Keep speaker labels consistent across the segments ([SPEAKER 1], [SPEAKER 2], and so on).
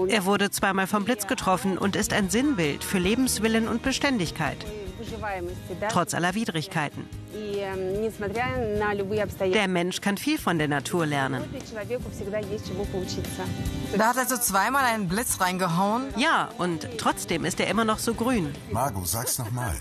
[SPEAKER 1] Er wurde zweimal vom Blitz getroffen und ist ein Sinnbild für Lebenswillen und Beständigkeit, trotz aller Widrigkeiten. Der Mensch kann viel von der Natur lernen.
[SPEAKER 2] Da hat also zweimal einen Blitz reingehauen?
[SPEAKER 1] Ja, und trotzdem ist er immer noch so grün.
[SPEAKER 3] Margot, sag's nochmal.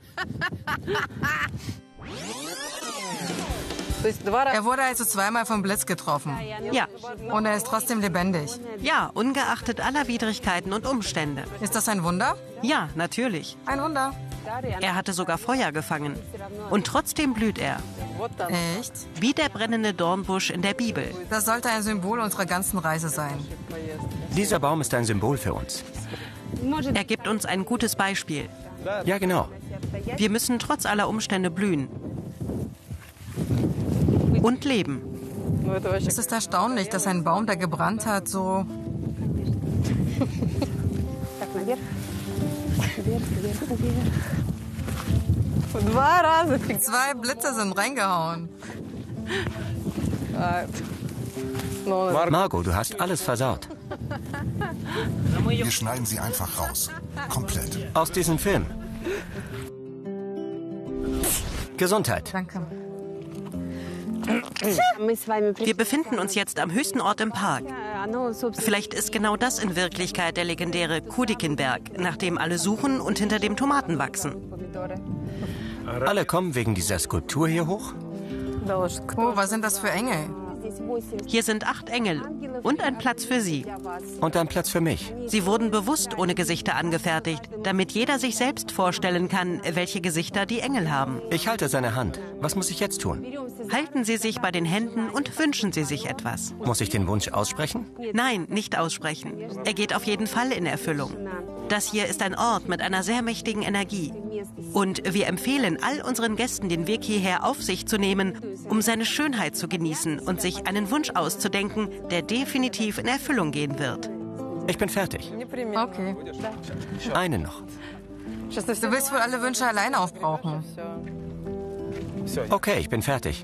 [SPEAKER 2] Er wurde also zweimal vom Blitz getroffen.
[SPEAKER 1] Ja.
[SPEAKER 2] Und er ist trotzdem lebendig.
[SPEAKER 1] Ja, ungeachtet aller Widrigkeiten und Umstände.
[SPEAKER 2] Ist das ein Wunder?
[SPEAKER 1] Ja, natürlich.
[SPEAKER 2] Ein Wunder.
[SPEAKER 1] Er hatte sogar Feuer gefangen. Und trotzdem blüht er.
[SPEAKER 2] Echt?
[SPEAKER 1] Wie der brennende Dornbusch in der Bibel.
[SPEAKER 2] Das sollte ein Symbol unserer ganzen Reise sein.
[SPEAKER 4] Dieser Baum ist ein Symbol für uns.
[SPEAKER 1] Er gibt uns ein gutes Beispiel.
[SPEAKER 4] Ja, genau.
[SPEAKER 1] Wir müssen trotz aller Umstände blühen. Und leben.
[SPEAKER 2] Es ist erstaunlich, dass ein Baum, der gebrannt hat, so... Zwei Blitze sind reingehauen.
[SPEAKER 4] Margot, du hast alles versaut.
[SPEAKER 3] Wir schneiden sie einfach raus. Komplett.
[SPEAKER 4] Aus diesem Film. Gesundheit.
[SPEAKER 2] Danke.
[SPEAKER 1] Wir befinden uns jetzt am höchsten Ort im Park. Vielleicht ist genau das in Wirklichkeit der legendäre Kudikinberg, nach dem alle suchen und hinter dem Tomaten wachsen.
[SPEAKER 4] Alle kommen wegen dieser Skulptur hier hoch?
[SPEAKER 2] Oh, was sind das für Engel?
[SPEAKER 1] Hier sind 8 Engel und ein Platz für sie.
[SPEAKER 4] Und ein Platz für mich.
[SPEAKER 1] Sie wurden bewusst ohne Gesichter angefertigt, damit jeder sich selbst vorstellen kann, welche Gesichter die Engel haben.
[SPEAKER 4] Ich halte seine Hand. Was muss ich jetzt tun?
[SPEAKER 1] Halten Sie sich bei den Händen und wünschen Sie sich etwas.
[SPEAKER 4] Muss ich den Wunsch aussprechen?
[SPEAKER 1] Nein, nicht aussprechen. Er geht auf jeden Fall in Erfüllung. Das hier ist ein Ort mit einer sehr mächtigen Energie. Und wir empfehlen all unseren Gästen, den Weg hierher auf sich zu nehmen, um seine Schönheit zu genießen und sich einen Wunsch auszudenken, der definitiv in Erfüllung gehen wird.
[SPEAKER 4] Ich bin fertig.
[SPEAKER 2] Okay.
[SPEAKER 4] Eine noch.
[SPEAKER 2] Du willst wohl alle Wünsche alleine aufbrauchen.
[SPEAKER 4] Okay, ich bin fertig.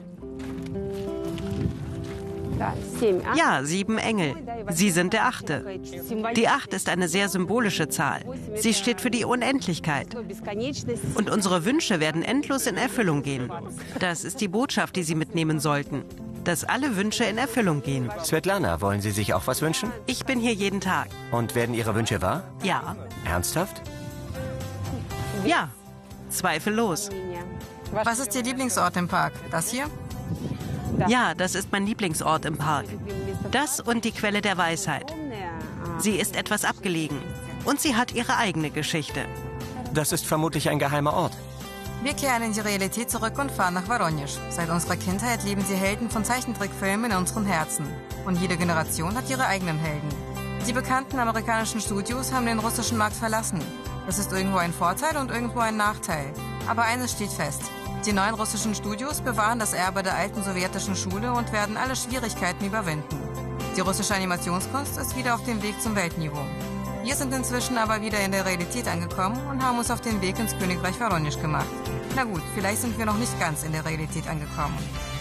[SPEAKER 1] Ja, 7 Engel. Sie sind der 8. Die 8 ist eine sehr symbolische Zahl. Sie steht für die Unendlichkeit. Und unsere Wünsche werden endlos in Erfüllung gehen. Das ist die Botschaft, die Sie mitnehmen sollten. Dass alle Wünsche in Erfüllung gehen.
[SPEAKER 4] Svetlana, wollen Sie sich auch was wünschen?
[SPEAKER 1] Ich bin hier jeden Tag.
[SPEAKER 4] Und werden Ihre Wünsche wahr?
[SPEAKER 1] Ja.
[SPEAKER 4] Ernsthaft?
[SPEAKER 1] Ja. Zweifellos.
[SPEAKER 2] Was ist Ihr Lieblingsort im Park? Das hier?
[SPEAKER 1] Ja, das ist mein Lieblingsort im Park. Das und die Quelle der Weisheit. Sie ist etwas abgelegen. Und sie hat ihre eigene Geschichte.
[SPEAKER 4] Das ist vermutlich ein geheimer Ort.
[SPEAKER 2] Wir kehren in die Realität zurück und fahren nach Voronezh. Seit unserer Kindheit lieben sie Helden von Zeichentrickfilmen in unseren Herzen. Und jede Generation hat ihre eigenen Helden. Die bekannten amerikanischen Studios haben den russischen Markt verlassen. Das ist irgendwo ein Vorteil und irgendwo ein Nachteil. Aber eines steht fest. Die neuen russischen Studios bewahren das Erbe der alten sowjetischen Schule und werden alle Schwierigkeiten überwinden. Die russische Animationskunst ist wieder auf dem Weg zum Weltniveau. Wir sind inzwischen aber wieder in der Realität angekommen und haben uns auf den Weg ins Königreich Voronezh gemacht. Na gut, vielleicht sind wir noch nicht ganz in der Realität angekommen.